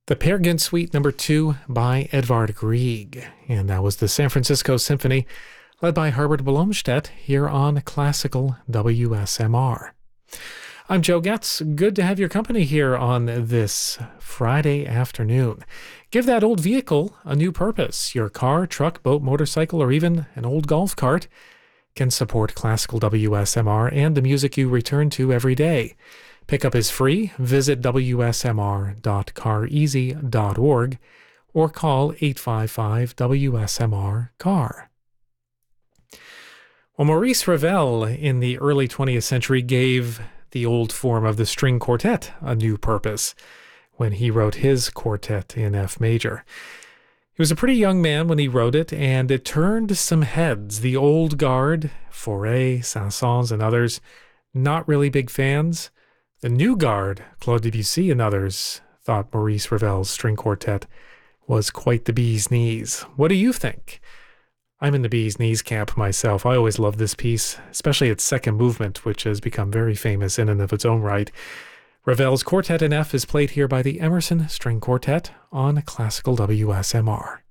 The Peer Gynt Suite number 2 by Edvard Grieg. And that was the San Francisco Symphony, led by Herbert Blomstedt, here on Classical WSMR. I'm Joe Getz. Good to have your company here on this Friday afternoon. Give that old vehicle a new purpose. Your car, truck, boat, motorcycle, or even an old golf cart can support Classical WSMR and the music you return to every day. Pickup is free. Visit wsmr.careasy.org or call 855-WSMR-CAR. Well, Maurice Ravel in the early 20th century gave the old form of the string quartet a new purpose when he wrote his quartet in F major. He was a pretty young man when he wrote it, and it turned some heads. The old guard, Fauré, Saint-Saëns, and others, not really big fans. The new guard, Claude Debussy and others, thought Maurice Ravel's string quartet was quite the bee's knees. What do you think? I'm in the bee's knees camp myself. I always love this piece, especially its second movement, which has become very famous in and of its own right. Ravel's Quartet in F is played here by the Emerson String Quartet on Classical WSMR.